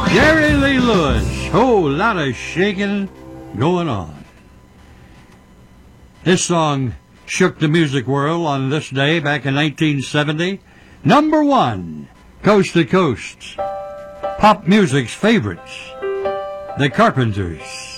Jerry Lee Lewis, whole lot of shaking going on. This song shook the music world on this day back in 1970. Number one, coast to coast. Pop music's favorites, the Carpenters.